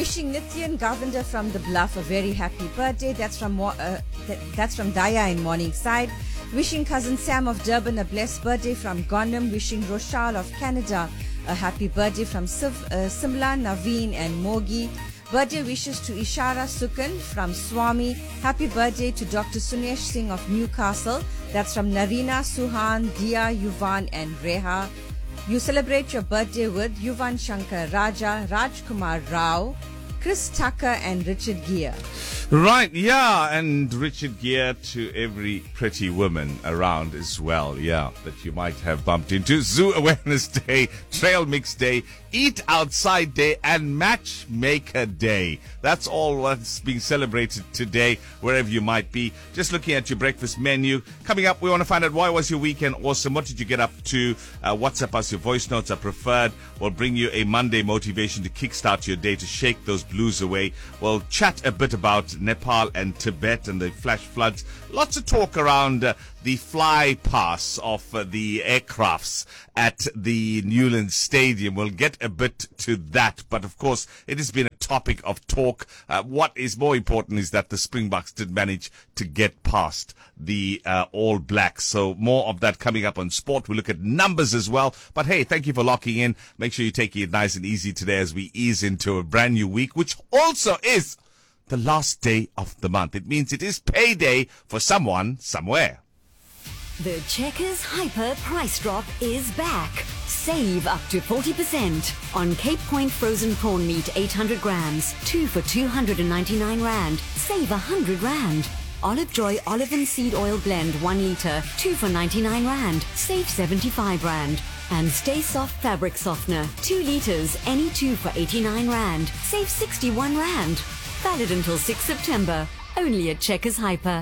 Wishing Nityan Govender from the Bluff a very happy birthday. That's from Daya in Morningside. Wishing cousin Sam of Durban a blessed birthday from Gondam. Wishing Rochelle of Canada a happy birthday from Simla, Naveen and Mogi. Birthday wishes to Ishara Sukan from Swami. Happy birthday to Dr. Sunesh Singh of Newcastle. That's from Narina, Suhan, Dia, Yuvan and Reha. You celebrate your birthday with Yuvan Shankar Raja, Rajkumar Rao, Chris Tucker and Richard Gere. Right, yeah, and Richard Gere to every pretty woman around as well, yeah, that you might have bumped into. Zoo Awareness Day, Trail Mix Day, Eat Outside Day, and Matchmaker Day. That's all that's being celebrated today, wherever you might be. Just looking at your breakfast menu. Coming up, we want to find out why was your weekend awesome? What did you get up to? WhatsApp us, your voice notes are preferred. We'll bring you a Monday motivation to kickstart your day, to shake those blues away. We'll chat a bit about Nepal and Tibet and the flash floods. Lots of talk around the fly pass of the aircrafts at the Newlands Stadium. We'll get a bit to that, but of course it has been a topic of talk. What is more important is that the Springboks did manage to get past the All Blacks. So more of that coming up on sport. We'll look at numbers as well. But hey, thank you for locking in. Make sure you take it nice and easy today as we ease into a brand new week, which also is the last day of the month. It means it is payday for someone somewhere. The Checkers Hyper Price Drop is back. Save up to 40% on Cape Point frozen prawn meat 800 grams, 2 for 299 rand. Save 100 rand. Olive Joy olive and seed oil blend 1 litre, 2 for 99 rand. Save 75 rand. And Stay Soft fabric softener 2 litres, any 2 for 89 rand. Save 61 rand. Valid until 6 September. Only at Checkers Hyper.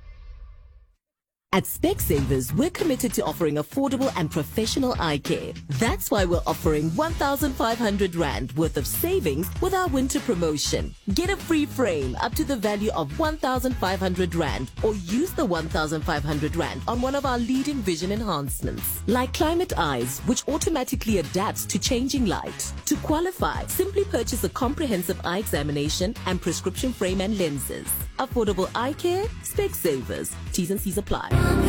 At Specsavers, we're committed to offering affordable and professional eye care. That's why we're offering 1,500 Rand worth of savings with our winter promotion. Get a free frame up to the value of 1,500 Rand or use the 1,500 Rand on one of our leading vision enhancements, like Climate Eyes, which automatically adapts to changing light. To qualify, simply purchase a comprehensive eye examination and prescription frame and lenses. Affordable eye care, Specsavers. T's and C's apply.